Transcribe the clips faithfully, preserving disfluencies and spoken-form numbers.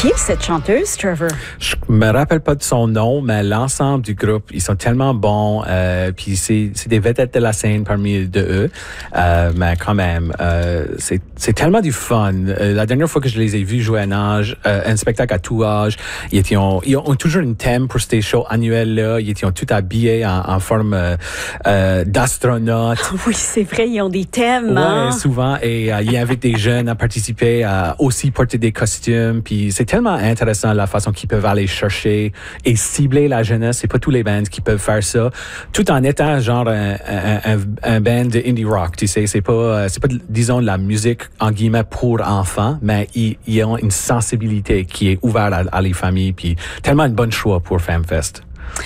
Qui est cette chanteuse, Trevor? Je me rappelle pas de son nom, mais l'ensemble du groupe, ils sont tellement bons. Euh, puis c'est, c'est des vedettes de la scène parmi de eux. Euh, mais quand même, euh, c'est, c'est tellement du fun. Euh, la dernière fois que je les ai vus jouer un âge, euh, un spectacle à tout âge, ils, étaient, ils ont toujours une thème pour ces shows annuels-là. Ils étaient tout habillés en, en forme euh, euh, d'astronaute. Oui, c'est vrai, ils ont des thèmes. Ouais, hein? souvent. Et euh, ils invitent des jeunes à participer, à aussi porter des costumes. Puis c'est tellement intéressant la façon qu'ils peuvent aller chercher et cibler la jeunesse. C'est pas tous les bands qui peuvent faire ça, tout en étant genre un, un, un, un band de indie rock. Tu sais, c'est pas, c'est pas, disons, de la musique en guillemets pour enfants, mais ils, ils ont une sensibilité qui est ouverte à, à les familles. Puis tellement un bon choix pour FamFest.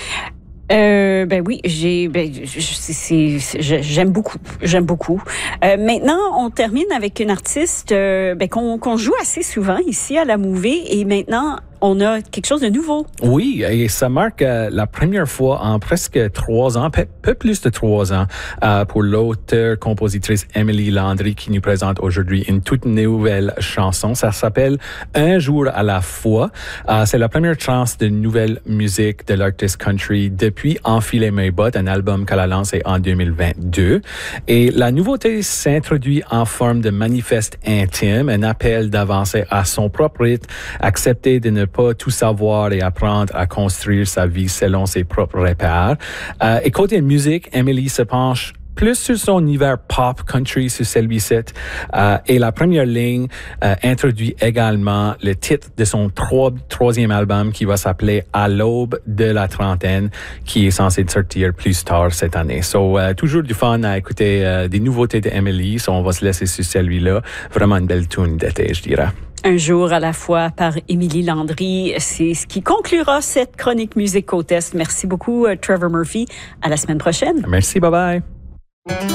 Euh, ben oui, j'ai, ben, je, c'est, c'est, j'aime beaucoup, j'aime beaucoup. Euh, maintenant, on termine avec une artiste euh, ben, qu'on, qu'on joue assez souvent ici à la Mouvée, et maintenant on a quelque chose de nouveau. Oui, et ça marque euh, la première fois en presque trois ans, peu, peu plus de trois ans, euh, pour l'auteure-compositrice Emily Landry qui nous présente aujourd'hui une toute nouvelle chanson. Ça s'appelle Un jour à la fois. Euh, c'est la première chance de nouvelle musique de l'artiste country depuis Enfiler mes bottes, un album qu'elle a lancé en deux mille vingt-deux. Et la nouveauté s'introduit en forme de manifeste intime, un appel d'avancer à son propre rythme, accepter de ne pas tout savoir et apprendre à construire sa vie selon ses propres repères. Euh, et côté musique, Emily se penche plus sur son univers pop country sur celui-ci. Euh, et la première ligne euh, introduit également le titre de son trois, troisième album qui va s'appeler À l'aube de la trentaine, qui est censé sortir plus tard cette année. So, euh, toujours du fun à écouter euh, des nouveautés de Emily. So, on va se laisser sur celui-là. Vraiment une belle tune d'été, je dirais. Un jour à la fois par Émilie Landry. C'est ce qui conclura cette chronique musique Côte Est. Merci beaucoup, Trevor Murphy. À la semaine prochaine. Merci, bye bye.